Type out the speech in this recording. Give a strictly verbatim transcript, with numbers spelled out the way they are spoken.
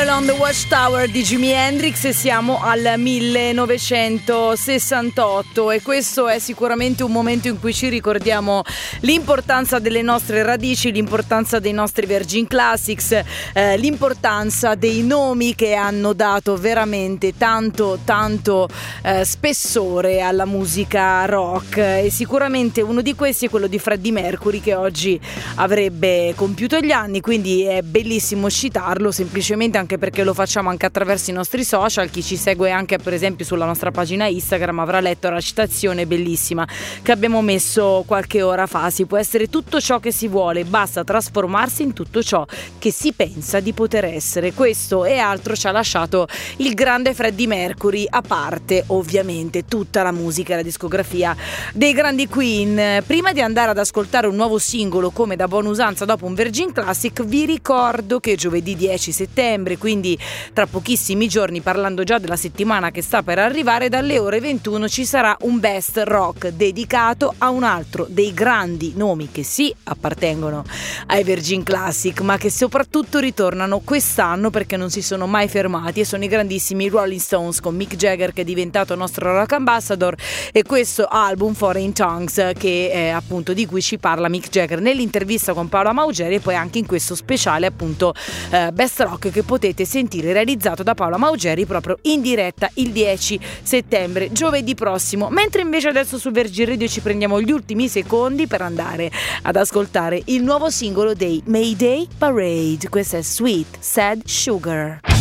Eagle on the Watchtower di Jimi Hendrix e siamo al millenovecentosessantotto e questo è sicuramente un momento in cui ci ricordiamo l'importanza delle nostre radici, l'importanza dei nostri Virgin Classics, eh, l'importanza dei nomi che hanno dato veramente tanto tanto eh, spessore alla musica rock, e sicuramente uno di questi è quello di Freddie Mercury, che oggi avrebbe compiuto gli anni, quindi è bellissimo citarlo, semplicemente anche perché lo facciamo anche attraverso i nostri social. Chi ci segue anche per esempio sulla nostra pagina Instagram avrà letto la citazione bellissima che abbiamo messo qualche ora fa: si può essere tutto ciò che si vuole, basta trasformarsi in tutto ciò che si pensa di poter essere. Questo e altro ci ha lasciato il grande Freddie Mercury, a parte ovviamente tutta la musica e la discografia dei grandi Queen. Prima di andare ad ascoltare un nuovo singolo come da buona usanza dopo un Virgin Classic, vi ricordo che giovedì dieci settembre, quindi tra pochissimi giorni, parlando già della settimana che sta per arrivare, dalle ore ventuno ci sarà un Best Rock dedicato a un altro dei grandi nomi che sì appartengono ai Virgin Classic, ma che soprattutto ritornano quest'anno perché non si sono mai fermati, e sono i grandissimi Rolling Stones con Mick Jagger, che è diventato nostro rock ambassador, e questo album Foreign Tongues, che è appunto di cui ci parla Mick Jagger nell'intervista con Paola Maugeri, e poi anche in questo speciale appunto eh, Best Rock che potete sentire, realizzato da Paola Maugeri proprio in diretta il dieci settembre, giovedì prossimo. Mentre invece adesso su Virgin Radio ci prendiamo gli ultimi secondi per andare ad ascoltare il nuovo singolo dei Mayday Parade. Questo è Sweet Sad Sugar.